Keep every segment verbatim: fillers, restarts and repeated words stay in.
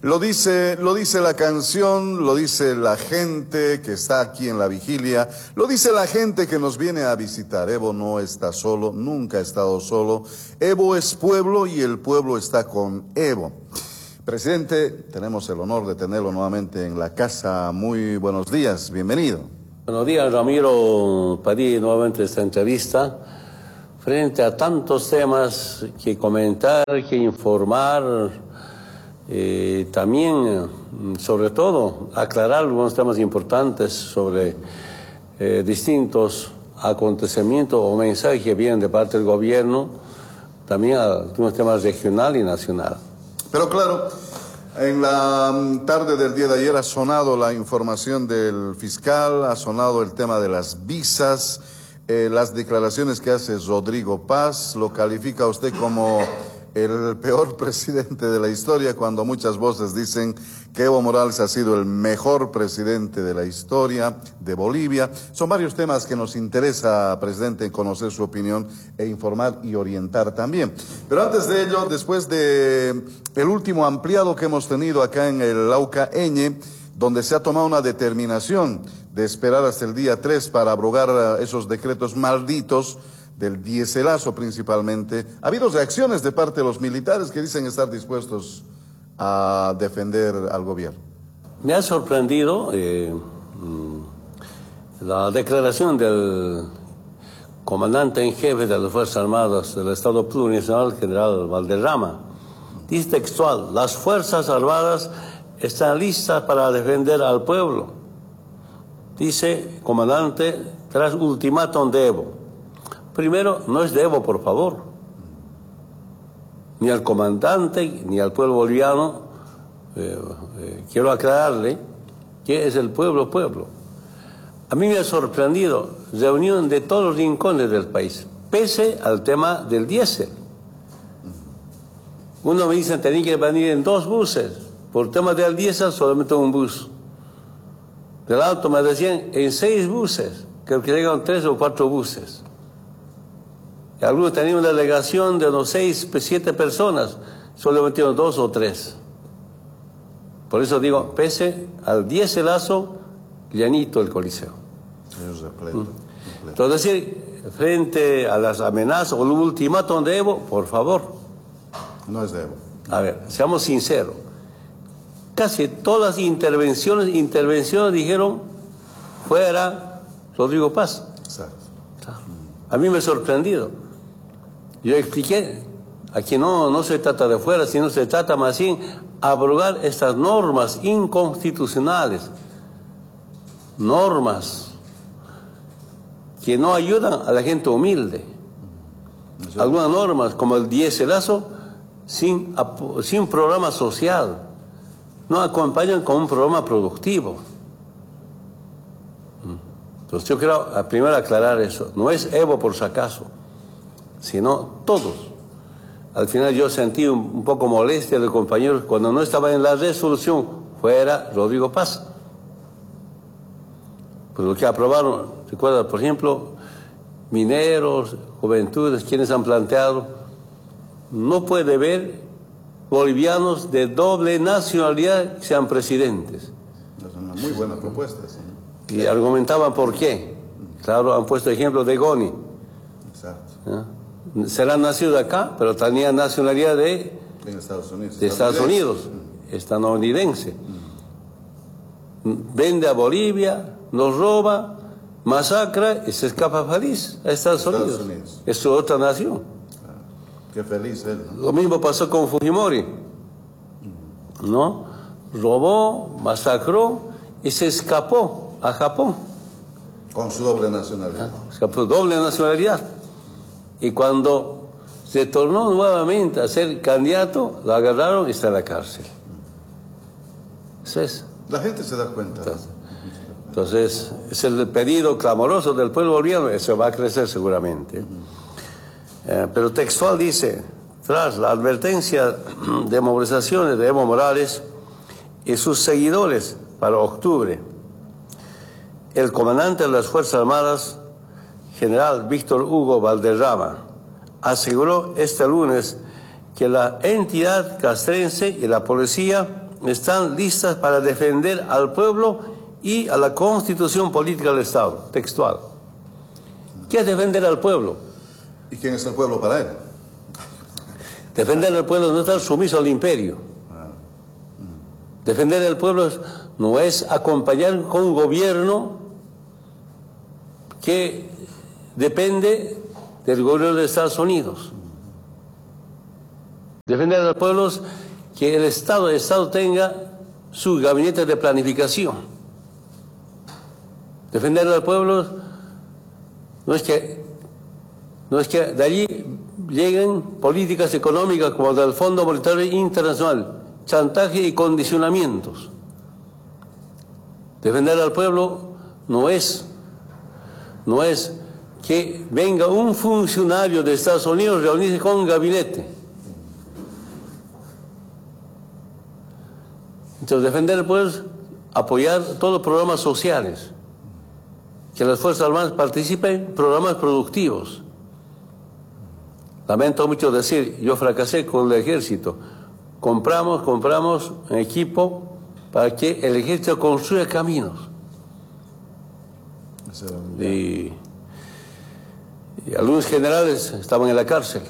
Lo dice, lo dice la canción, lo dice la gente que está aquí en la vigilia, lo dice la gente que nos viene a visitar. Evo no está solo, nunca ha estado solo. Evo es pueblo y el pueblo está con Evo. Presidente, tenemos el honor de tenerlo nuevamente en la casa. Muy buenos días, bienvenido. Buenos días, Ramiro. Pedí nuevamente esta entrevista frente a tantos temas que comentar, que informar. Eh, también, sobre todo, aclarar algunos temas importantes sobre eh, distintos acontecimientos o mensajes que vienen de parte del gobierno, también algunos temas regional y nacional. Pero claro, en la tarde del día de ayer ha sonado la información del fiscal, ha sonado el tema de las visas, eh, las declaraciones que hace Rodrigo Paz. Lo califica usted como el peor presidente de la historia, cuando muchas voces dicen que Evo Morales ha sido el mejor presidente de la historia de Bolivia. Son varios temas que nos interesa, presidente, conocer su opinión e informar y orientar también. Pero antes de ello, después de el último ampliado que hemos tenido acá en el Lauca Eñe, donde se ha tomado una determinación de esperar hasta el día tres para abrogar esos decretos malditos del diéselazo principalmente, ha habido reacciones de parte de los militares que dicen estar dispuestos a defender al gobierno. Me ha sorprendido eh, la declaración del comandante en jefe de las Fuerzas Armadas del Estado Plurinacional, general Valderrama. Dice textual: las Fuerzas Armadas están listas para defender al pueblo. Dice comandante tras ultimátum de Evo. Primero, no es de Evo, por favor. Ni al comandante, ni al pueblo boliviano. Eh, eh, quiero aclararle que es el pueblo, pueblo. A mí me ha sorprendido reunión de todos los rincones del país, pese al tema del diésel. Uno me dice, tenía que venir en dos buses. Por tema del diésel, solamente un bus. Del alto me decían, en seis buses. Creo que llegan tres o cuatro buses. Algunos tenían una delegación de unos seis, siete personas, solo metieron dos o tres. Por eso digo, pese al diéselazo, llanito el Coliseo. ¿Mm? Entonces, decir, frente a las amenazas o el ultimátum de Evo, por favor. No es de Evo. A ver, seamos sinceros. Casi todas las intervenciones, intervenciones dijeron, fuera Rodrigo Paz. Exacto. A mí me ha sorprendido. Yo expliqué, aquí no, no se trata de fuera, sino se trata más bien abrogar estas normas inconstitucionales, normas que no ayudan a la gente humilde. Algunas normas, como el diéselazo, sin, sin programa social, no acompañan con un programa productivo. Entonces yo quiero primero aclarar eso, no es Evo por si acaso, sino todos. Al final yo sentí un, un poco molestia de los compañeros cuando no estaba en la resolución, fuera Rodrigo Paz. Pues lo que aprobaron, recuerda, por ejemplo, mineros, juventudes, quienes han planteado, no puede haber bolivianos de doble nacionalidad que sean presidentes. Es una muy buena propuesta, sí. Y argumentaban por qué. Claro, han puesto ejemplo de Goni. Exacto. ¿Ah? Será nacido acá, pero tenía nacionalidad de, en Estados Unidos, de Estados Unidos, estadounidense. Mm. Vende a Bolivia, nos roba, masacra y se escapa feliz a Estados, Estados Unidos. Unidos. Es su otra nación. Claro. Qué feliz él, ¿no? Lo mismo pasó con Fujimori. ¿No? Robó, masacró y se escapó a Japón. Con su doble nacionalidad. Escapó, doble nacionalidad. Y cuando se tornó nuevamente a ser candidato, lo agarraron y está en la cárcel. Eso es. La gente se da cuenta. Entonces, entonces es el pedido clamoroso del pueblo boliviano, eso va a crecer seguramente. Uh-huh. eh, pero textual dice, tras la advertencia de movilizaciones de Evo Morales y sus seguidores para octubre, el comandante de las Fuerzas Armadas, general Víctor Hugo Valderrama, aseguró este lunes que la entidad castrense y la policía están listas para defender al pueblo y a la constitución política del Estado, textual. ¿Qué es defender al pueblo? ¿Y quién es el pueblo para él? Defender al pueblo no es estar sumiso al imperio. Defender al pueblo no es acompañar con un gobierno que depende del gobierno de Estados Unidos. Defender al pueblo es que el Estado, el Estado tenga su gabinete de planificación. Defender al pueblo no es que, no es que de allí lleguen políticas económicas como del Fondo Monetario Internacional, chantaje y condicionamientos. Defender al pueblo no es, no es que venga un funcionario de Estados Unidos a reunirse con un gabinete. Entonces, defender al pueblo es apoyar todos los programas sociales, que las Fuerzas Armadas participen en programas productivos. Lamento mucho decir, yo fracasé con el ejército. Compramos, compramos un equipo para que el ejército construya caminos. Y, y algunos generales estaban en la cárcel,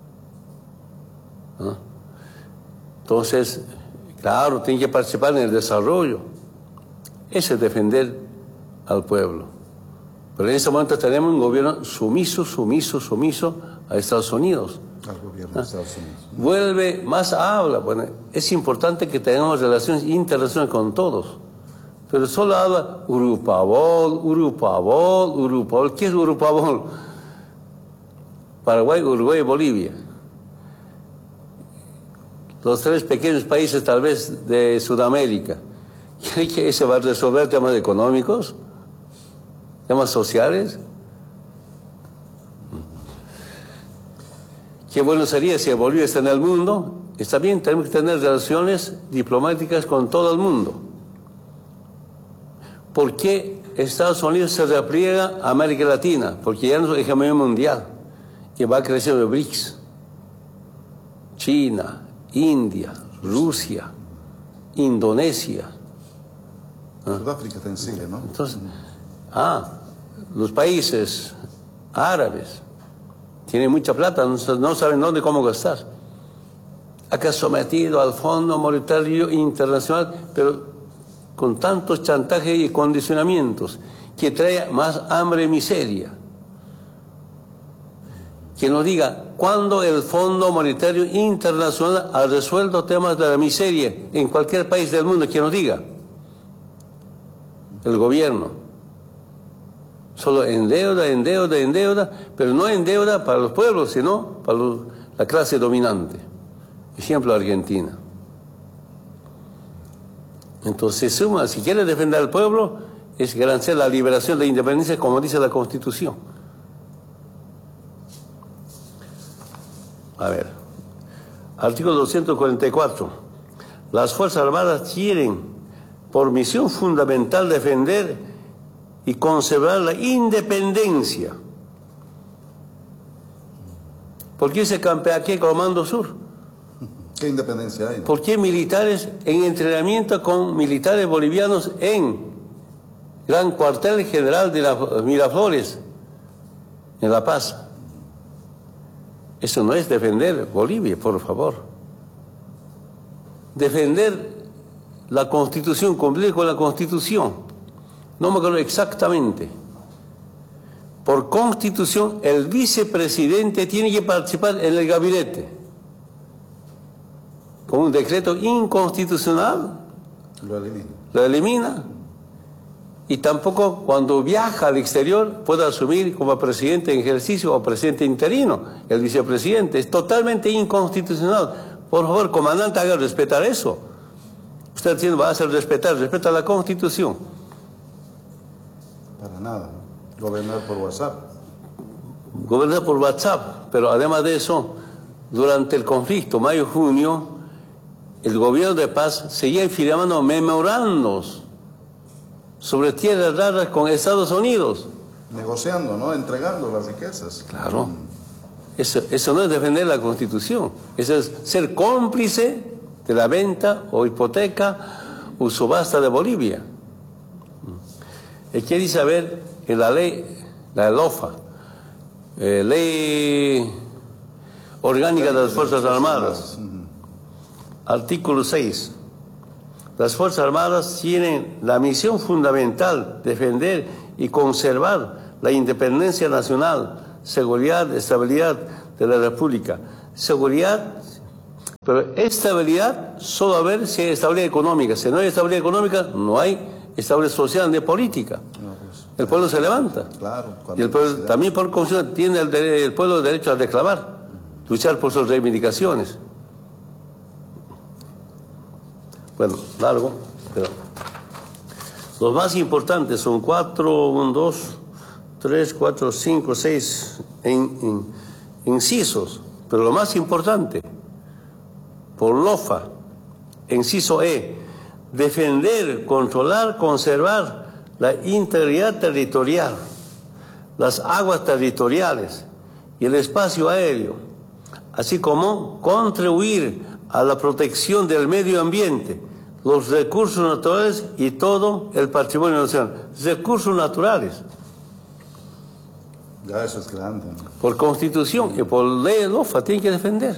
¿no? Entonces, claro, tienen que participar en el desarrollo. Eso es defender al pueblo. Pero en ese momento tenemos un gobierno sumiso, sumiso, sumiso a Estados Unidos. Al gobierno de Estados Unidos. Vuelve más habla. Bueno, es importante que tengamos relaciones internacionales con todos. Pero solo habla Urupabol, Urupabol, Urupabol. ¿Qué es Urupabol? Paraguay, Uruguay y Bolivia. Los tres pequeños países tal vez de Sudamérica. ¿Cree que se va a resolver temas económicos? ¿Temas sociales? Qué bueno sería si Bolivia está en el mundo. Está bien, tenemos que tener relaciones diplomáticas con todo el mundo. ¿Por qué Estados Unidos se repliega a América Latina? Porque ya no es hegemonía mundial, que va creciendo el B R I C S. China, India, Rusia, Indonesia. Sudáfrica te sigue, ¿no? Entonces, ah, los países árabes tienen mucha plata, no, no saben dónde, cómo gastar. Acá sometido al Fondo Monetario Internacional, pero con tantos chantajes y condicionamientos que trae más hambre y miseria. Que nos diga cuándo el Fondo Monetario Internacional ha resuelto temas de la miseria en cualquier país del mundo, que nos diga. El gobierno. Solo endeuda, endeuda, endeuda, pero no endeuda para los pueblos, sino para los, la clase dominante. Ejemplo, Argentina. Entonces, suma, si quiere defender al pueblo, es garantizar la liberación de la independencia, como dice la Constitución. A ver, artículo doscientos cuarenta y cuatro. Las Fuerzas Armadas tienen por misión fundamental defender y conservar la independencia. ¿Por qué se campea aquí Comando Sur? ¿Qué independencia hay? ¿Por qué militares en entrenamiento con militares bolivianos en Gran Cuartel General de la Miraflores, en La Paz? Eso no es defender Bolivia, por favor. Defender la Constitución, cumplir con la Constitución. No me acuerdo exactamente. Por Constitución, el vicepresidente tiene que participar en el gabinete. Con un decreto inconstitucional, Lo elimina. lo elimina. Y tampoco cuando viaja al exterior puede asumir como presidente en ejercicio o presidente interino el vicepresidente. Es totalmente inconstitucional. Por favor, comandante, haga respetar eso. Usted tiene, va a hacer respetar, respeta la Constitución. Para nada. Gobernar por WhatsApp. Gobernar por WhatsApp. Pero además de eso, durante el conflicto, mayo-junio, el gobierno de paz seguía firmando memorandos sobre tierras raras con Estados Unidos. Negociando, ¿no? Entregando las riquezas. Claro. Eso, eso no es defender la Constitución. Eso es ser cómplice de la venta o hipoteca o subasta de Bolivia. Él quiere saber en la ley, la LOFA, eh, Ley Orgánica de las Fuerzas Armadas, artículo seis. Las Fuerzas Armadas tienen la misión fundamental de defender y conservar la independencia nacional, seguridad, estabilidad de la República. Seguridad, pero estabilidad solo a ver si hay estabilidad económica. Si no hay estabilidad económica, no hay estabilidad social ni política. No, pues, el pueblo se levanta. Claro, y el pueblo, también por constitución tiene el, el pueblo derecho a reclamar, luchar por sus reivindicaciones. Bueno, largo, pero los más importantes son cuatro, un, dos, tres, cuatro, cinco, seis en, en, incisos, pero lo más importante, por LOFA, inciso E, defender, controlar, conservar la integridad territorial, las aguas territoriales y el espacio aéreo, así como contribuir a la protección del medio ambiente, los recursos naturales y todo el patrimonio nacional. Recursos naturales. Ya eso es grande. Por constitución y por ley LOFA tienen que defender.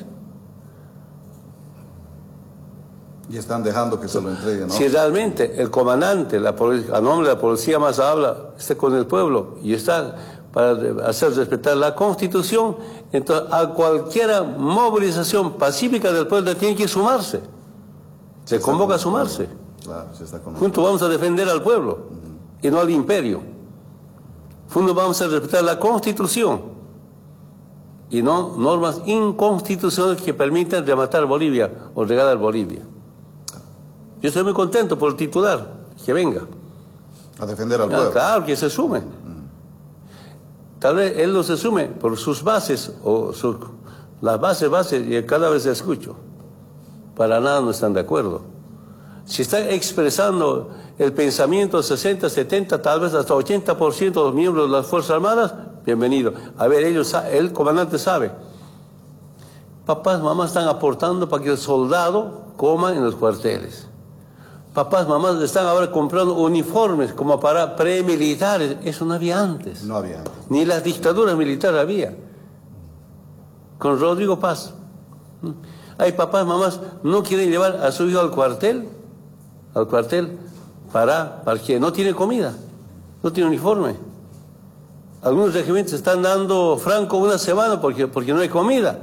Y están dejando que se lo entreguen, ¿no? Si realmente el comandante, la a nombre de la policía más habla, está con el pueblo y está para hacer respetar la Constitución, entonces a cualquier movilización pacífica del pueblo tiene que sumarse. Se convoca a sumarse. Claro, se está con Juntos vamos a defender al pueblo uh-huh. y no al imperio. Juntos vamos a respetar la Constitución y no normas inconstitucionales que permitan rematar Bolivia o regalar Bolivia. Yo estoy muy contento por el titular, que venga. A defender al pueblo. Claro, que se sume. Tal vez él no se sume por sus bases, o su, las bases, bases, y cada vez escucho. Para nada no están de acuerdo. Si están expresando el pensamiento sesenta, setenta, tal vez hasta ochenta por ciento de los miembros de las Fuerzas Armadas, bienvenido. A ver, ellos, el comandante sabe. Papás, mamás están aportando para que el soldado coma en los cuarteles. Papás, mamás están ahora comprando uniformes como para premilitares. Eso no había antes. No había antes. Ni las dictaduras militares había. Con Rodrigo Paz. Hay papás, mamás, no quieren llevar a su hijo al cuartel, al cuartel, para, para que no tiene comida, no tiene uniforme. Algunos regimientos están dando franco una semana porque, porque no hay comida.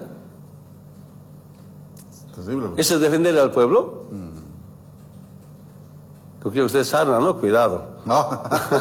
Terrible. ¿Eso es defender al pueblo? Mm. Porque usted sarna, ¿no? Cuidado. No.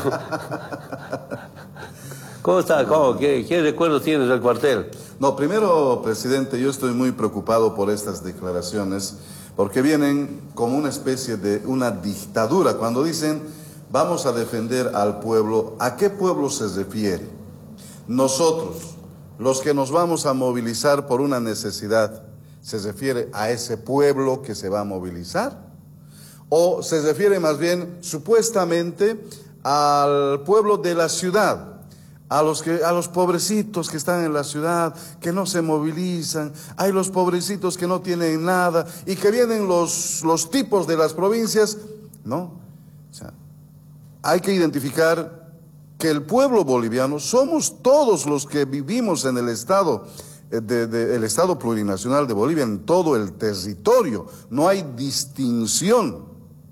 ¿Cómo está? ¿Cómo? ¿Qué, qué recuerdos tienes del cuartel? No, primero, presidente, yo estoy muy preocupado por estas declaraciones, porque vienen como una especie de una dictadura. Cuando dicen, vamos a defender al pueblo, ¿a qué pueblo se refiere? Nosotros, los que nos vamos a movilizar por una necesidad, ¿se refiere a ese pueblo que se va a movilizar? ¿O se refiere más bien, supuestamente, al pueblo de la ciudad? A los, que, a los pobrecitos que están en la ciudad, que no se movilizan, hay los pobrecitos que no tienen nada y que vienen los, los tipos de las provincias, ¿no? O sea, hay que identificar que el pueblo boliviano somos todos los que vivimos en el estado, de, de, el estado plurinacional de Bolivia, en todo el territorio, no hay distinción.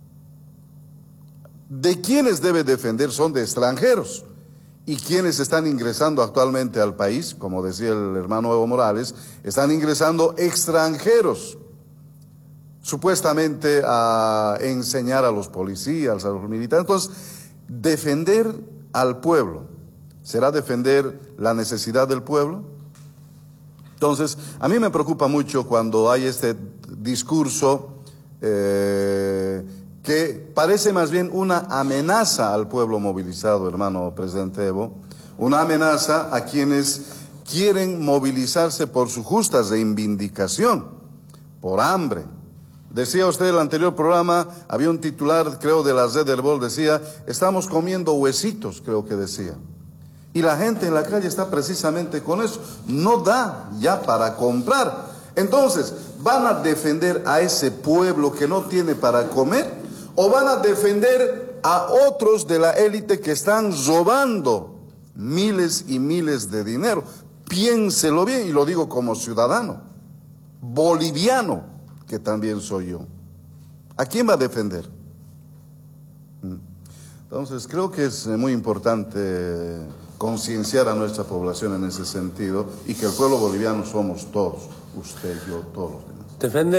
De quienes debe defender son de extranjeros. Y quienes están ingresando actualmente al país, como decía el hermano Evo Morales, están ingresando extranjeros, supuestamente a enseñar a los policías, a los militares. Entonces, defender al pueblo, ¿será defender la necesidad del pueblo? Entonces, a mí me preocupa mucho cuando hay este discurso eh, que parece más bien una amenaza al pueblo movilizado, hermano presidente Evo, una amenaza a quienes quieren movilizarse por su justa reivindicación, por hambre. Decía usted en el anterior programa, había un titular, creo, de la Red del Bol, decía, estamos comiendo huesitos, creo que decía. Y la gente en la calle está precisamente con eso, no da ya para comprar. Entonces, ¿van a defender a ese pueblo que no tiene para comer? ¿O van a defender a otros de la élite que están robando miles y miles de dinero? Piénselo bien, y lo digo como ciudadano boliviano, que también soy yo. ¿A quién va a defender? Entonces, creo que es muy importante concienciar a nuestra población en ese sentido, y que el pueblo boliviano somos todos, usted, yo, todos los demás. Defender